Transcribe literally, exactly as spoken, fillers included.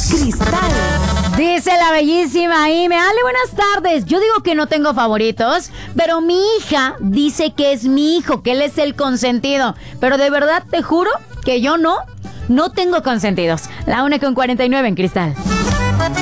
Cristal. Dice la bellísima Ime, Ale, buenas tardes. Yo digo que no tengo favoritos, pero mi hija dice que es mi hijo, que él es el consentido. Pero de verdad te juro que yo no, no tengo consentidos. La una con cuarenta y nueve en Cristal.